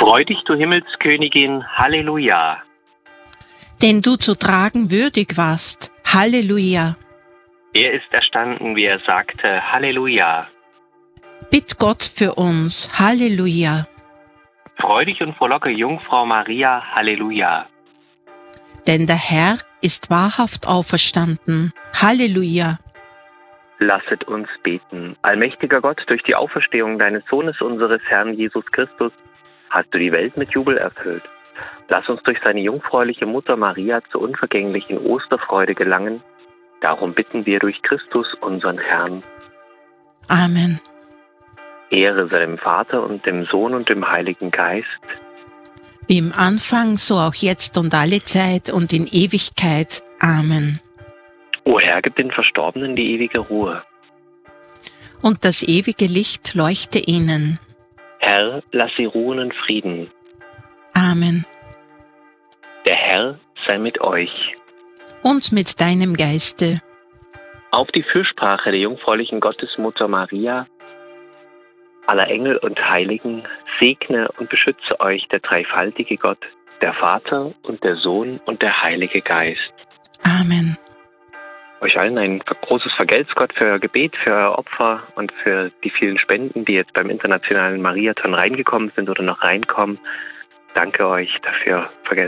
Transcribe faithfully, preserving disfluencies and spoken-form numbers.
Freu dich, du Himmelskönigin, Halleluja. Denn du zu tragen würdig warst, Halleluja. Er ist erstanden, wie er sagte, Halleluja. Bitt Gott für uns, Halleluja. Freu dich und frohlocke, Jungfrau Maria, Halleluja. Denn der Herr ist wahrhaft auferstanden, Halleluja. Lasset uns beten. Allmächtiger Gott, durch die Auferstehung deines Sohnes, unseres Herrn Jesus Christus, hast du die Welt mit Jubel erfüllt. Lass uns durch seine jungfräuliche Mutter Maria zur unvergänglichen Osterfreude gelangen. Darum bitten wir durch Christus, unseren Herrn. Amen. Ehre sei dem Vater und dem Sohn und dem Heiligen Geist. Wie im Anfang, so auch jetzt und alle Zeit und in Ewigkeit. Amen. O Herr, gib den Verstorbenen die ewige Ruhe. Und das ewige Licht leuchte ihnen. Herr, lass sie ruhen in Frieden. Amen. Der Herr sei mit euch. Und mit deinem Geiste. Auf die Fürsprache der jungfräulichen Gottesmutter Maria, aller Engel und Heiligen, segne und beschütze euch der dreifaltige Gott, der Vater und der Sohn und der Heilige Geist. Amen. Euch allen ein großes Vergelt's Gott für euer Gebet, für euer Opfer und für die vielen Spenden, die jetzt beim Internationalen Mariathon reingekommen sind oder noch reinkommen. Danke euch dafür. Vergelt's